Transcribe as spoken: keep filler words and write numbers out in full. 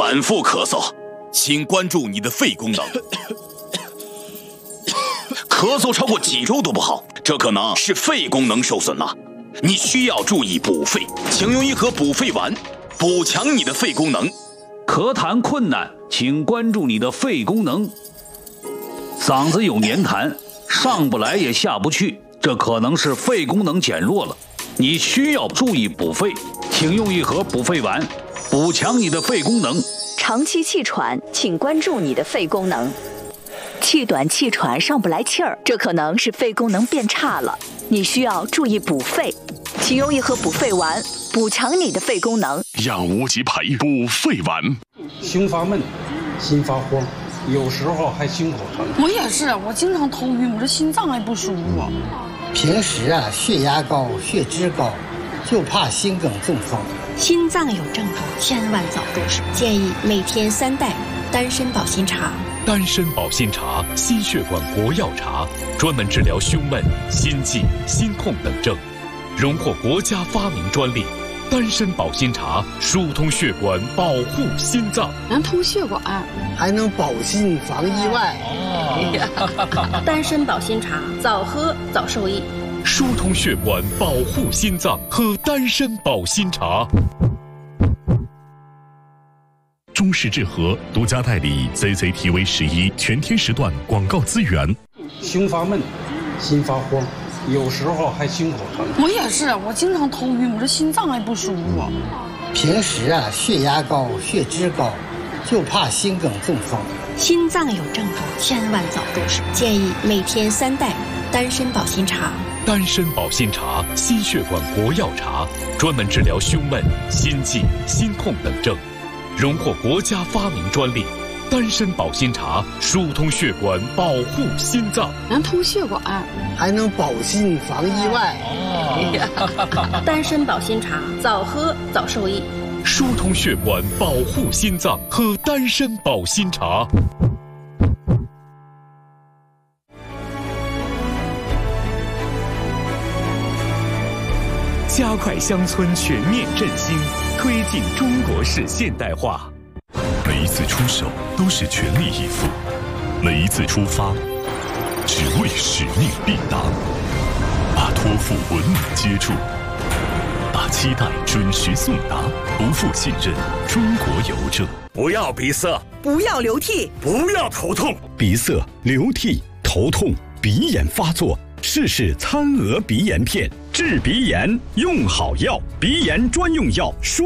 反复咳嗽，请关注你的肺功能。咳嗽超过几周都不好，这可能是肺功能受损了，你需要注意补肺，请用一盒补肺丸，补强你的肺功能。 咳痰困难，请关注你的肺功能。嗓子有黏痰，上不来也下不去，这可能是肺功能减弱了，你需要注意补肺，请用一盒补肺丸，补强你的肺功能。 长期气喘，请关注你的肺功能。气短气喘上不来气儿，这可能是肺功能变差了，你需要注意补肺，请用一盒补肺丸，补强你的肺功能。 养无极培补肺丸。 胸发闷，心发慌，有时候还心口疼。 我也是，我经常头晕，我这心脏还不舒服。 平时啊，血压高，血脂高，就怕心梗中风。 心脏有症状，千万早重视，建议每天三袋丹参保心茶。 丹参保心茶，心血管国药茶，专门治疗胸闷、心悸、心痛等症，荣获国家发明专利。丹参保心茶疏通血管，保护心脏， 能通血管， 还能保心防意外。 哦、丹参保心茶，早喝早受益。 疏通血管，保护心脏，喝丹参保心茶。 中式治和独家代理 C C T V 十一全天时段广告资源。 胸发闷，心发慌，有时候还心口疼。 我也是，我经常头晕，我这心脏还不舒服。 平时啊，血压高，血脂高，就怕心梗中风。 心脏有症状，千万早重视，建议每天三袋丹参保心茶。 丹参保心茶，心血管国药茶，专门治疗胸闷、心悸、心痛等症，荣获国家发明专利。丹参保心茶疏通血管，保护心脏， 能通血管， 还能保心防意外。 哦、丹参保心茶，早喝早受益。 疏通血管，保护心脏，喝丹参保心茶。加快乡村全面振兴，推进中国式现代化。 每一次出手都是全力以赴，每一次出发只为使命必达，把托付稳稳接住，把期待准时送达，不负信任中国邮政。 不要鼻塞， 不要流涕， 不要头痛。 鼻塞、流涕、头痛、鼻炎发作，试试餐鹅鼻炎片，治鼻炎用好药，鼻炎专用药。